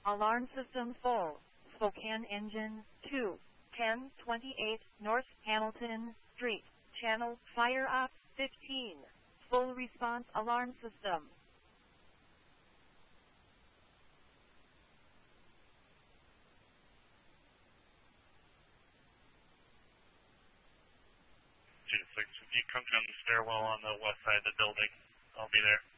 Alarm system full. Spokane engine 2. 1028 North Hamilton Street. Channel fire up 15. Full response alarm system. If you come down the stairwell on the west side of the building, I'll be there.